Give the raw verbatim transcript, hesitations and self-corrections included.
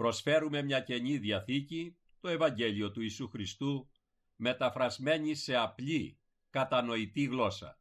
Προσφέρουμε μια Καινή Διαθήκη, το Ευαγγέλιο του Ιησού Χριστού, μεταφρασμένη σε απλή, κατανοητή γλώσσα.